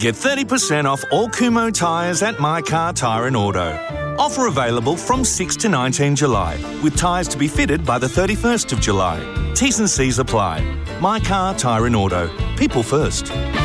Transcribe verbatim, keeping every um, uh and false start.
Get thirty percent off all Kumho tyres at My Car Tyre and Auto. Offer available from six to nineteen July, with tyres to be fitted by the thirty-first of July. T's and C's apply. My Car Tyre and Auto. People first.